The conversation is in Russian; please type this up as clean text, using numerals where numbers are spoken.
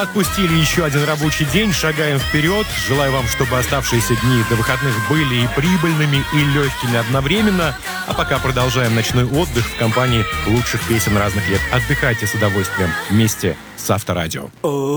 отпустили еще один рабочий день, шагаем вперед. Желаю вам, чтобы оставшиеся дни до выходных были и прибыльными, и легкими одновременно. А пока продолжаем ночной отдых в компании лучших песен разных лет. Отдыхайте с удовольствием вместе с Авторадио.